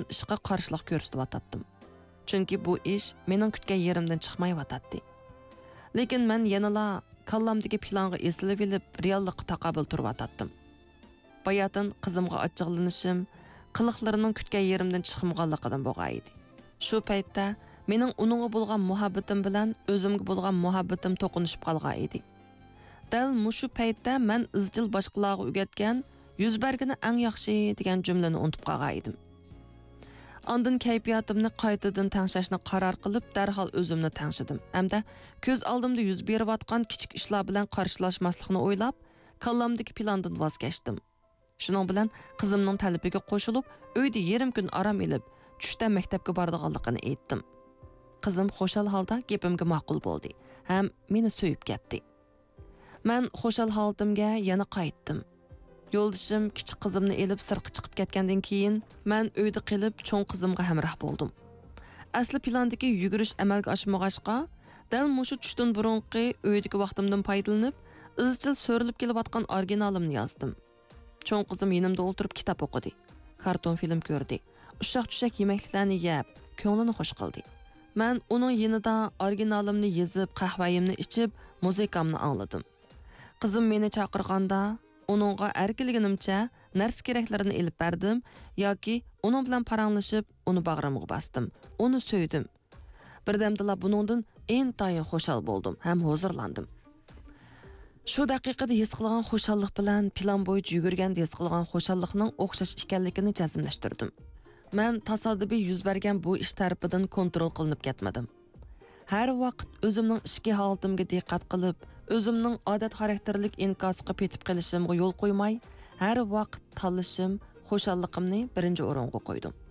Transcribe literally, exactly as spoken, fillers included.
ishga qarshilik ko'rsatib chunki bu ish mening kutgan yerimdan chiqmayotdi. Lekin men yanala kallamdagi planga esilib olib, reallikqa taqobil turib Bayatın qizimga achchiqlanishim, qiliqlarining kutgan yerimdan chiqmaganligidan bo'lgan edi. Shu paytda mening uningga bo'lgan muhabbatim bilan o'zimga bo'lgan muhabbatim to'qinishib qolgan edi. Dal mushu paytda men izchil boshqalarga o'rgatgan yuz bergani eng yaxshi degan jumlani unutib qolgan edim. Ondan kayfiyatimni qaytadan tangshashni qaror qilib, darhol o'zimni tangshidim. Hamda ko'z oldimda yuz berayotgan kichik ishlar bilan qarshilashmaslikni o'ylab, kallamdagi plandan voz kechdim. Shuning bilan qizimning talabiga qo'shilib, uyda yarim kun orom olib, tushda maktabga boradiganligini aytdim. Qizim xo'shal holda gapimga ma'qul bo'ldi, ham meni so'yib ketdi. Men xo'shal holatimga yana qaytdim. Yo'ldishim kichik qizimni elib sirtqa chiqib ketgandan keyin men uyda qilib cho'ng qizimga hamroh bo'ldim. Asli plandagi yugurish amalga oshmag'achqa, dal mushu tushdan burunqi uydagi vaqtimdan foydalanib, izchil so'rilib kelayotgan originalimni yozdim. Cho'ng qizim yonimda o'tirib kitob o'qidi. Karton film ko'rdi. Ushaq-tushaq yemeklarni yeb, ko'nglini xush qildi. Men uning yonida originalimni yozib, qahvayimni ichib, musiqamni angladim. Qizim meni chaqirganda uningga erkinligimcha narsa keraklarini elib berdim yoki uning bilan paranglashib, uni bag'rimga bosdim. Uni so'ydim. Birdamdala buningdan intayin xo'shal bo'ldim, ham hozirlandim. Shu daqiqada his qilgan xo'shallik bilan plan bo'yicha yugurganda his qilgan xo'shallikning o'xshash ekanligini jazmlashtirdim. Men tasodifiy yuz bergan bu ish tarafidan kontrol qilinib ketmadim. Har vaqt o'zimning ishki holatimga diqqat qilib, o'zimning odat xarakterlik inkosga petib qilishimga yo'l qo'ymay, har vaqt tanlashim, xo'shalligimni birinchi o'ringa qo'ydim.